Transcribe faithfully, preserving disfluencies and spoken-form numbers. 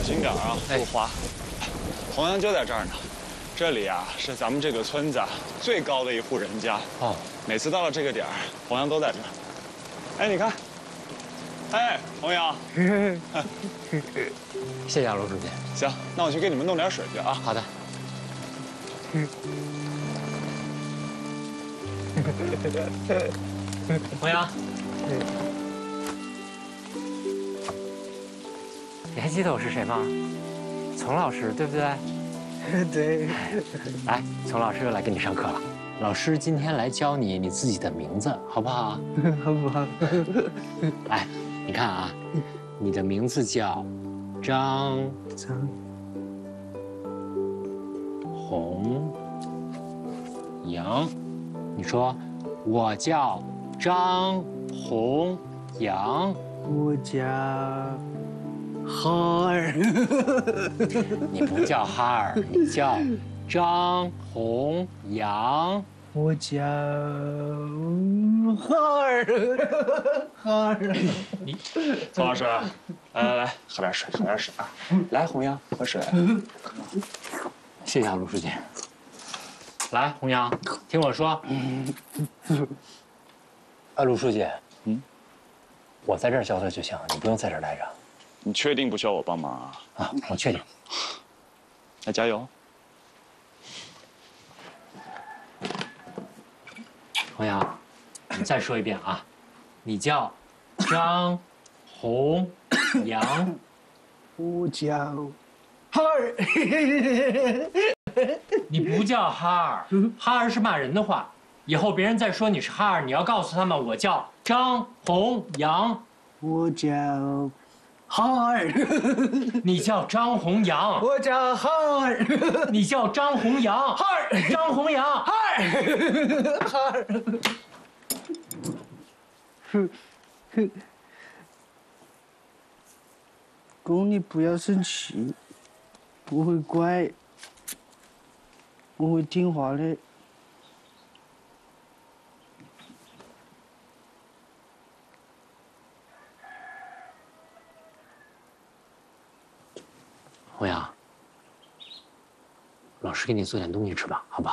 心点啊，不滑。弘扬就在这儿呢，这里啊是咱们这个村子最高的一户人家。哦，每次到了这个点儿，弘扬都在这儿。哎，你看，哎，弘扬， 谢谢啊，罗书记。 行，那我去给你们弄点水去啊。 好的。弘扬，你还记得我是谁吗？丛老师，对不对？ 对。 来，丛老师又来给你上课了。老师今天来教你你自己的名字，好不好？ 好不好？ 来，你看啊，你的名字叫张张弘扬。你说，我叫张弘扬。 我叫哈尔。 你不叫哈尔，你叫张弘扬。 我叫哈尔，哈尔。 你， 丛老师，来来来，喝点水，喝点水啊！来，弘扬，喝水。 谢谢啊，卢书记。来，弘扬，听我说。啊，卢书记，嗯，我在这儿教他就行，你不用在这儿待着。 你确定不需要我帮忙啊？ 啊，我确定。 那加油。 弘扬，你再说一遍啊，你叫张弘扬。 我叫哈尔。 你不叫哈尔，哈尔是骂人的话。以后别人再说你是哈尔，你要告诉他们我叫张弘扬。 我叫哈尔。 你叫张弘扬。 我叫哈尔。 你叫张弘扬。 哈尔。 张弘扬。 哈尔。哈尔。哼哼。公，你不要生气，我会乖，我会听话的。 弘扬，老师给你做点东西吃吧，好不好？